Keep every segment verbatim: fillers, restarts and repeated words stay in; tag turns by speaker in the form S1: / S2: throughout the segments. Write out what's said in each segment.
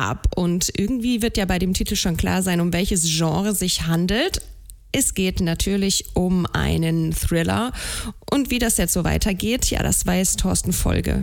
S1: Grab. Und irgendwie wird ja bei dem Titel schon klar sein, um welches Genre sich handelt. Es geht natürlich um einen Thriller. Und wie das jetzt so weitergeht, ja, das weiß Thorsten Folge.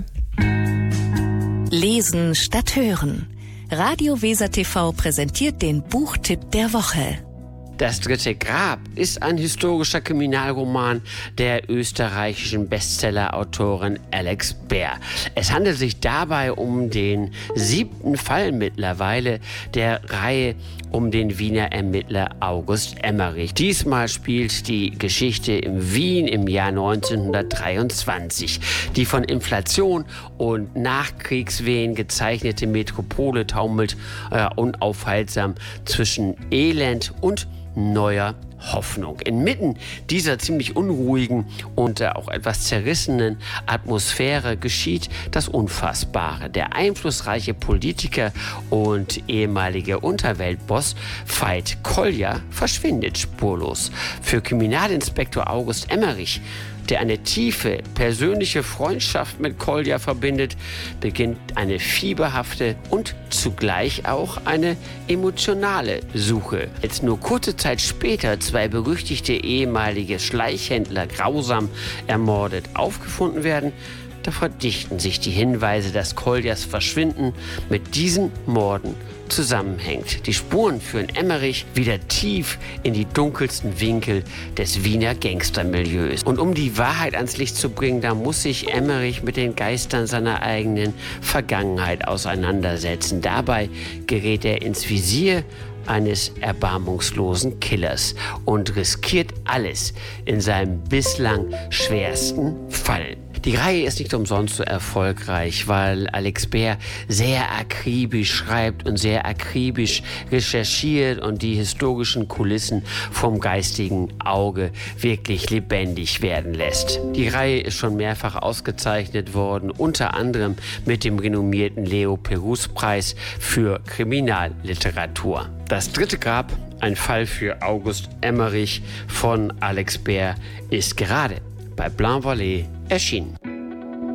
S2: Lesen statt hören. Radio Weser T V präsentiert den Buchtipp der Woche.
S3: Das dritte Grab ist ein historischer Kriminalroman der österreichischen Bestseller-Autorin Alex Baer. Es handelt sich dabei um den siebten Fall mittlerweile der Reihe um den Wiener Ermittler August Emmerich. Diesmal spielt die Geschichte in Wien im Jahr neunzehnhundertdreiundzwanzig. Die von Inflation und Nachkriegswehen gezeichnete Metropole taumelt äh, unaufhaltsam zwischen Elend und neuer Hoffnung. Inmitten dieser ziemlich unruhigen und äh, auch etwas zerrissenen Atmosphäre geschieht das Unfassbare. Der einflussreiche Politiker und ehemalige Unterweltboss Veit Kolja verschwindet spurlos. Für Kriminalinspektor August Emmerich, der eine tiefe persönliche Freundschaft mit Kolja verbindet, beginnt eine fieberhafte und zugleich auch eine emotionale Suche. Als nur kurze Zeit später zwei berüchtigte ehemalige Schleichhändler grausam ermordet aufgefunden werden, da verdichten sich die Hinweise, dass Koljas Verschwinden mit diesen Morden zusammenhängt. Die Spuren führen Emmerich wieder tief in die dunkelsten Winkel des Wiener Gangstermilieus. Und um die Wahrheit ans Licht zu bringen, da muss sich Emmerich mit den Geistern seiner eigenen Vergangenheit auseinandersetzen. Dabei gerät er ins Visier eines erbarmungslosen Killers und riskiert alles in seinem bislang schwersten Fall. Die Reihe ist nicht umsonst so erfolgreich, weil Alex Baer sehr akribisch schreibt und sehr akribisch recherchiert und die historischen Kulissen vom geistigen Auge wirklich lebendig werden lässt. Die Reihe ist schon mehrfach ausgezeichnet worden, unter anderem mit dem renommierten Leo-Perus-Preis für Kriminalliteratur. Das dritte Grab, ein Fall für August Emmerich von Alex Baer, ist gerade bei Blanc Vallée erschienen.